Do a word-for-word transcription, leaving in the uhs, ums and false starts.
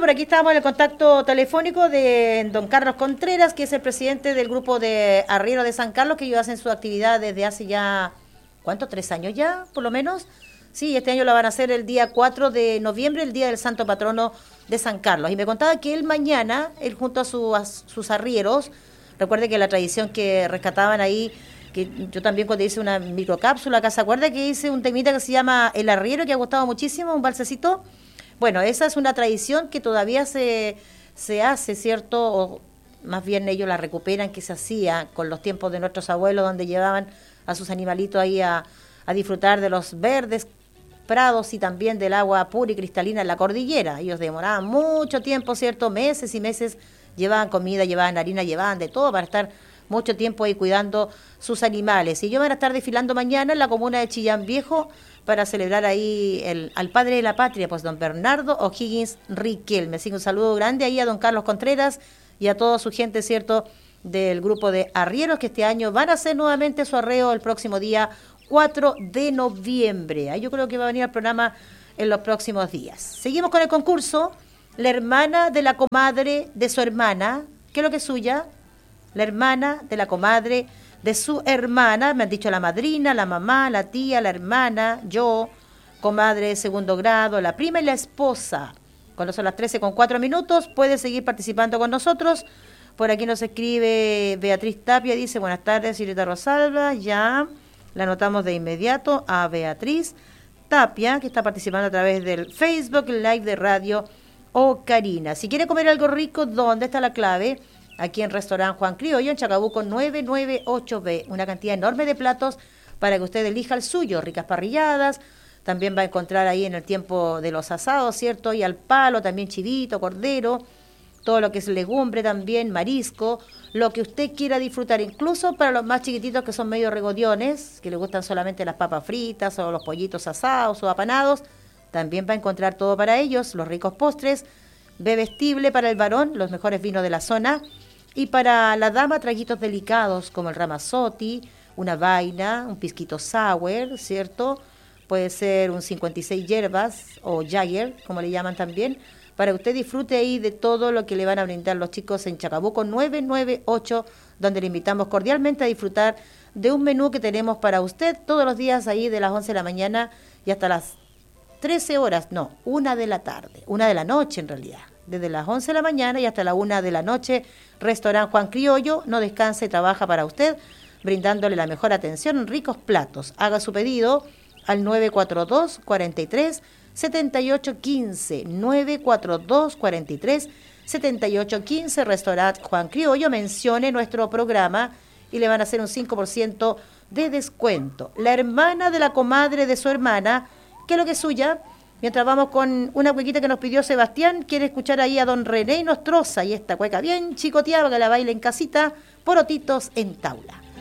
por aquí estamos en el contacto telefónico de don Carlos Contreras, que es el presidente del grupo de arrieros de San Carlos, que ellos hacen su actividad desde hace ya, ¿cuánto? ¿Tres años ya, por lo menos? Sí, este año lo van a hacer el día cuatro de noviembre, el día del santo patrono de San Carlos. Y me contaba que él mañana, él junto a, su, a sus arrieros, recuerde que la tradición que rescataban ahí, que yo también cuando hice una microcápsula acá, ¿se acuerda que hice un temita que se llama El Arriero, que ha gustado muchísimo, un balsecito? Bueno, esa es una tradición que todavía se, se hace, ¿cierto? O más bien ellos la recuperan, que se hacía con los tiempos de nuestros abuelos, donde llevaban a sus animalitos ahí a, a disfrutar de los verdes prados y también del agua pura y cristalina en la cordillera. Ellos demoraban mucho tiempo, ¿cierto? Meses y meses, llevaban comida, llevaban harina, llevaban de todo para estar mucho tiempo ahí cuidando sus animales. Y ellos van a estar desfilando mañana en la comuna de Chillán Viejo para celebrar ahí el, al padre de la patria, pues don Bernardo O'Higgins Riquelme. Así que un saludo grande ahí a don Carlos Contreras y a toda su gente, ¿cierto?, del grupo de arrieros, que este año van a hacer nuevamente su arreo el próximo día cuatro de noviembre. Ahí yo creo que va a venir al programa en los próximos días. Seguimos con el concurso. La hermana de la comadre de su hermana, ¿qué es lo que es suya? La hermana de la comadre de su hermana, me han dicho la madrina, la mamá, la tía, la hermana, yo, comadre de segundo grado, la prima y la esposa. Cuando son las trece con cuatro minutos, puede seguir participando con nosotros. Por aquí nos escribe Beatriz Tapia, dice, buenas tardes, señorita Rosalba, ya, la anotamos de inmediato a Beatriz Tapia, que está participando a través del Facebook Live de Radio Ocarina. Si quiere comer algo rico, ¿dónde está la clave? Aquí en Restaurant Juan Criollo, en Chacabuco nueve nueve ocho B. Una cantidad enorme de platos para que usted elija el suyo. Ricas parrilladas, también va a encontrar ahí en el tiempo de los asados, ¿cierto? Y al palo, también chivito, cordero, todo lo que es legumbre también, marisco, lo que usted quiera disfrutar, incluso para los más chiquititos que son medio regodiones, que les gustan solamente las papas fritas o los pollitos asados o apanados, también va a encontrar todo para ellos, los ricos postres, bebestible para el varón, los mejores vinos de la zona, y para la dama, traguitos delicados como el Ramazzotti, una vaina, un pisquito sour, ¿cierto? Puede ser un cincuenta y seis hierbas o Jagger, como le llaman también, para que usted disfrute ahí de todo lo que le van a brindar los chicos en Chacabuco nueve nueve ocho, donde le invitamos cordialmente a disfrutar de un menú que tenemos para usted todos los días ahí de las once de la mañana y hasta las trece horas, no, una de la tarde, una de la noche en realidad. Desde las once de la mañana y hasta la una de la noche, Restaurant Juan Criollo no descansa y trabaja para usted, brindándole la mejor atención en ricos platos. Haga su pedido al nueve cuatro dos, cuatro tres, siete ocho uno cinco, nueve cuatro dos, cuatro tres, siete ocho uno cinco, Restaurant Juan Criollo, mencione nuestro programa y le van a hacer un cinco por ciento de descuento. La hermana de la comadre de su hermana, ¿qué es lo que es suya? Mientras vamos con una cuequita que nos pidió Sebastián, quiere escuchar ahí a don René Nostroza y esta cueca bien chicoteada que la baile en casita, Porotitos en Taula.